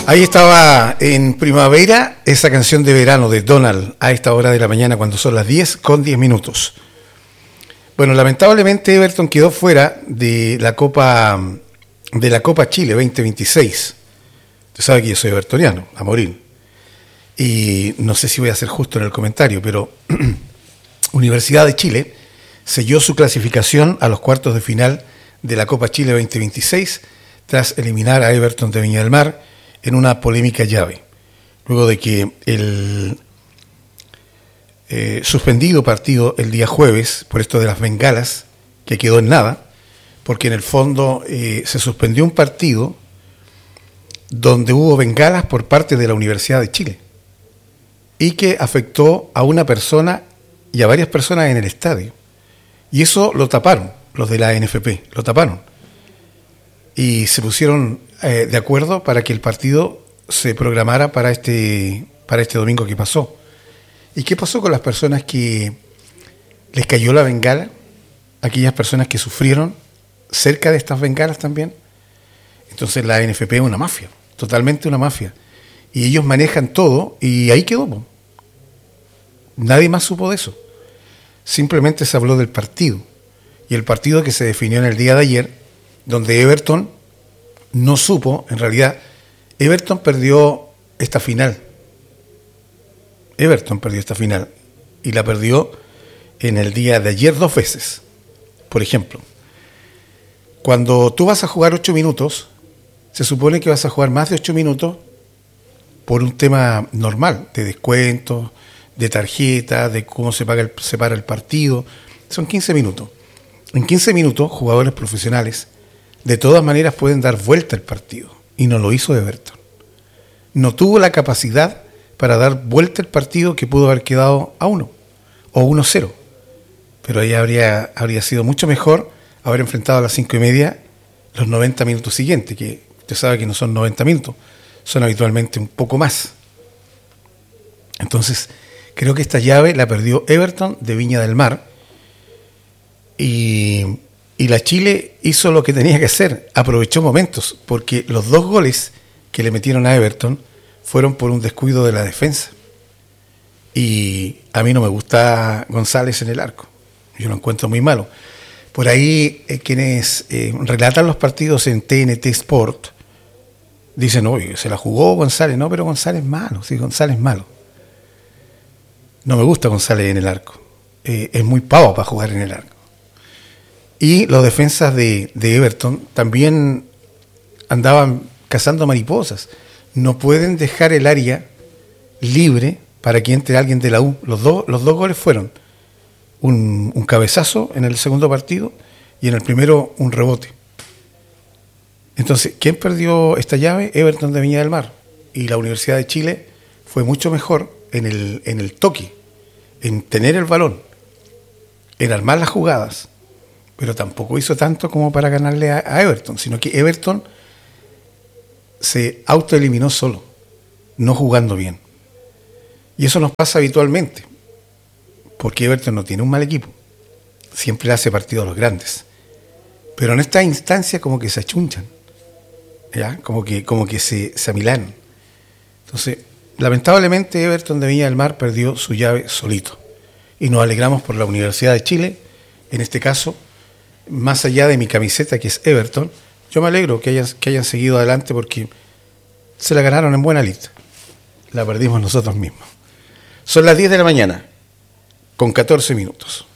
Ahí estaba en primavera esa canción de verano de Donald a esta hora de la mañana cuando son las 10:10. Bueno, lamentablemente Everton quedó fuera de la Copa Chile 2026. Usted sabe que yo soy evertoniano, a morir. Y no sé si voy a ser justo en el comentario, pero Universidad de Chile selló su clasificación a los cuartos de final de la Copa Chile 2026 tras eliminar a Everton de Viña del Mar en una polémica llave, luego de que el suspendido partido el día jueves por esto de las bengalas, que quedó en nada, porque en el fondo se suspendió un partido donde hubo bengalas por parte de la Universidad de Chile y que afectó a una persona y a varias personas en el estadio. Y eso lo taparon, los de la NFP, lo taparon. Y se pusieron de acuerdo para que el partido se programara para este domingo que pasó. ¿Y qué pasó con las personas que les cayó la bengala? Aquellas personas que sufrieron cerca de estas bengalas también. Entonces la NFP es una mafia, totalmente una mafia. Y ellos manejan todo y ahí quedó. Nadie más supo de eso. Simplemente se habló del partido. Y el partido que se definió en el día de ayer, donde Everton no supo, en realidad, Everton perdió esta final. Y la perdió en el día de ayer 2 veces. Por ejemplo, cuando tú vas a jugar 8 minutos, se supone que vas a jugar más de 8 minutos por un tema normal, de descuentos, de tarjeta, de cómo se para el partido. Son 15 minutos. En 15 minutos, jugadores profesionales de todas maneras pueden dar vuelta al partido. Y no lo hizo Everton. No tuvo la capacidad para dar vuelta al partido, que pudo haber quedado a 1 o 1-0. Pero ahí habría sido mucho mejor haber enfrentado a las 5:30 los 90 minutos siguientes, que usted sabe que no son 90 minutos, son habitualmente un poco más. Entonces, creo que esta llave la perdió Everton de Viña del Mar. Y la Chile hizo lo que tenía que hacer, aprovechó momentos, porque los 2 goles que le metieron a Everton fueron por un descuido de la defensa. Y a mí no me gusta González en el arco, yo lo encuentro muy malo. Por ahí quienes relatan los partidos en TNT Sport dicen, oye, se la jugó González. No, pero González es malo, sí, González es malo. No me gusta González en el arco, es muy pavo para jugar en el arco. Y los defensas de Everton también andaban cazando mariposas. No pueden dejar el área libre para que entre alguien de la U. Los dos goles fueron un cabezazo en el segundo partido y en el primero un rebote. Entonces, ¿quién perdió esta llave? Everton de Viña del Mar. Y la Universidad de Chile fue mucho mejor en el toque, en tener el balón, en armar las jugadas, pero tampoco hizo tanto como para ganarle a Everton, sino que Everton se autoeliminó solo, no jugando bien. Y eso nos pasa habitualmente, porque Everton no tiene un mal equipo, siempre le hace partido a los grandes, pero en esta instancia como que se achunchan, ¿ya? Como que se amilanan. Entonces, lamentablemente Everton de Viña del Mar perdió su llave solito, y nos alegramos por la Universidad de Chile, en este caso. Más allá de mi camiseta, que es Everton, yo me alegro que hayan seguido adelante, porque se la ganaron en buena lista. La perdimos nosotros mismos. Son las 10 de la mañana, con 14 minutos.